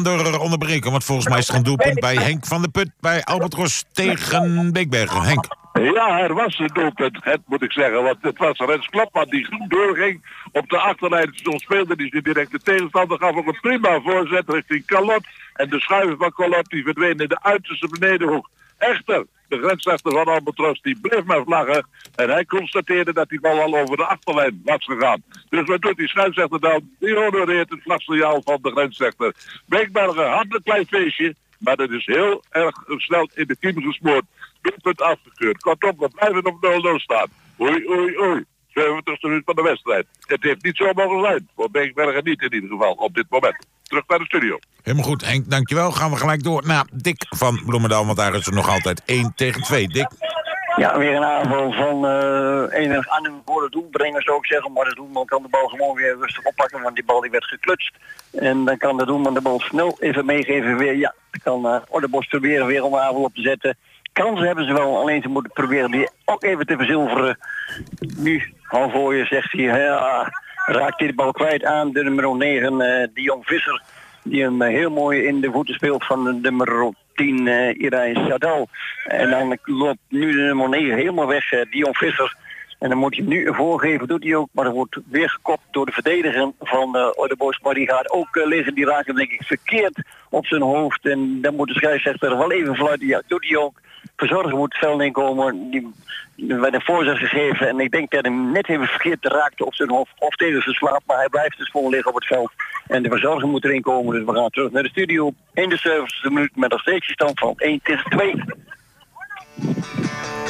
onderbreken, want volgens mij is er een doelpunt bij Henk van der Put bij Albatros tegen Beekbergen. Henk. Ja, er was een doelpunt, het moet ik zeggen. Want het was Rens Klapman die goed doorging. Op de achterlijn speelde die zijn directe tegenstander. Gaf ook een prima voorzet richting Calot. En de schuiven van Calot die verdwenen in de uiterste benedenhoek. Echter, de grensrechter van Albatros die bleef maar vlaggen. En hij constateerde dat die bal al over de achterlijn was gegaan. Dus wat doet die scheidsrechter dan? Die honoreert het vlagsignaal van de grensrechter. Beekbergen had een klein feestje. Maar dat is heel erg snel in de kiem gesmoord. Doelpunt afgekeurd. Kortom, we blijven op 0-0 staan. Oei, oei, oei. 70ste minuut van de wedstrijd. Het heeft niet zo mogen zijn. Voor Beekbergen niet in ieder geval, op dit moment. Terug naar de studio. Helemaal goed, Henk, dankjewel. Gaan we gelijk door naar Dick van Bloemendaal, want daar is er nog altijd 1-2. Dick? Ja, weer een aanval van enig aan de voor de doelbrenger zou ik zeggen. Maar de doelman kan de bal gewoon weer rustig oppakken, want die bal die werd geklutst. En dan kan de doelman de bal snel even meegeven weer. Ja, dan kan Ordebos proberen weer om een aanval op te zetten. Kansen hebben ze wel, alleen ze moeten proberen die ook even te verzilveren. Nu, Halvooien zegt hij, ja, raakt hij de bal kwijt aan de nummer 9, Dion Visser. Die hem heel mooi in de voeten speelt van de nummer 10, Irijn Sadal. En dan loopt nu de nummer 9 helemaal weg, Dion Visser. En dan moet hij hem nu voorgeven, doet hij ook. Maar er wordt weer gekopt door de verdediger van Ordebos. Maar die gaat ook liggen, die raakt hem denk ik verkeerd op zijn hoofd. En dan moet de scheidsrechter wel even fluiten. Ja, doet hij ook. Verzorger moet het veld inkomen. Die werd een voorzet gegeven. En ik denk dat hij hem net even verkeerd raakte op zijn hoofd of tegen zijn slaap. Maar hij blijft dus gewoon liggen op het veld. En de verzorger moet erin komen. Dus we gaan terug naar de studio. In de 70ste minuut met een steeds stand van 1-2.